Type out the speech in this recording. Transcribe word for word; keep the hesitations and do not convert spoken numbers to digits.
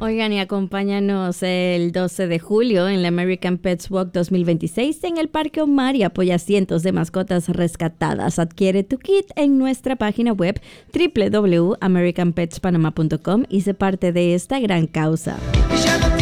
Oigan, y acompáñanos el doce de julio en la American Pets Walk dos mil veintiséis en el Parque Omar y apoya cientos de mascotas rescatadas. Adquiere tu kit en nuestra página web doble u doble u doble u punto american pets panama punto com y sé parte de esta gran causa.